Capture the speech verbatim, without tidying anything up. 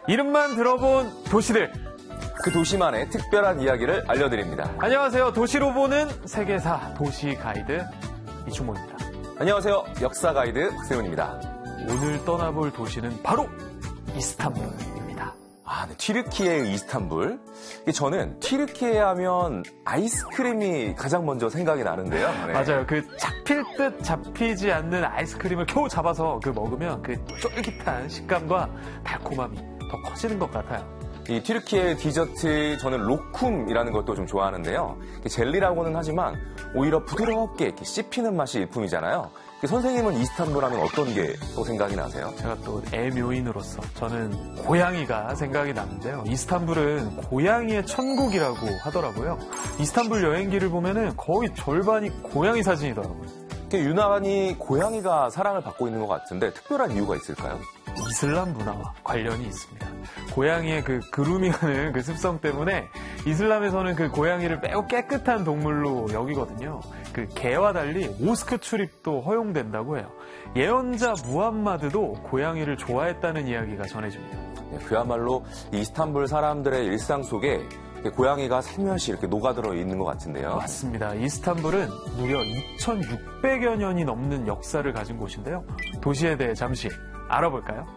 이름만 들어본 도시들. 그 도시만의 특별한 이야기를 알려드립니다. 안녕하세요. 도시로 보는 세계사 도시 가이드 이충모입니다. 안녕하세요. 역사 가이드 박세훈입니다. 오늘 떠나볼 도시는 바로 이스탄불입니다. 아, 네. 튀르키예의 이스탄불. 저는 튀르키예 하면 아이스크림이 가장 먼저 생각이 나는데요. 네. 맞아요. 그 잡힐 듯 잡히지 않는 아이스크림을 겨우 잡아서 그 먹으면 그 쫄깃한 식감과 달콤함이 더 커지는 것 같아요. 이 튀르키예 디저트, 저는 로쿰이라는 것도 좀 좋아하는데요. 젤리라고는 하지만 오히려 부드럽게 이렇게 씹히는 맛이 일품이잖아요. 선생님은 이스탄불 하면 어떤 게 또 생각이 나세요? 제가 또 애묘인으로서 저는 고양이가 생각이 나는데요. 이스탄불은 고양이의 천국이라고 하더라고요. 이스탄불 여행기를 보면은 거의 절반이 고양이 사진이더라고요. 유난히 고양이가 사랑을 받고 있는 것 같은데 특별한 이유가 있을까요? 이슬람 문화와 관련이 있습니다. 고양이의 그 그루밍하는 그 습성 때문에 이슬람에서는 그 고양이를 매우 깨끗한 동물로 여기거든요. 그 개와 달리 모스크 출입도 허용된다고 해요. 예언자 무함마드도 고양이를 좋아했다는 이야기가 전해집니다. 네, 그야말로 이스탄불 사람들의 일상 속에 고양이가 살며시 이렇게 녹아들어 있는 것 같은데요. 맞습니다. 이스탄불은 무려 이천육백여 년이 넘는 역사를 가진 곳인데요. 도시에 대해 잠시 알아볼까요?